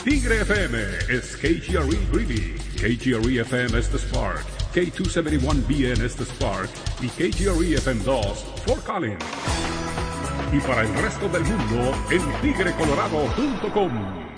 Tigre FM is KGRE Greeley, KGRE FM es The Spark, K271BN es The Spark y KGRE FM2 Fort Collins. Y para el resto del mundo en tigrecolorado.com.